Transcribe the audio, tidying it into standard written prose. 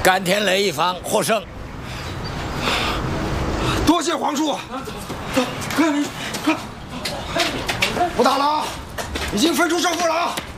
甘天雷一方获胜。 多谢皇叔。走，快！不打了啊，已经分出胜负了啊！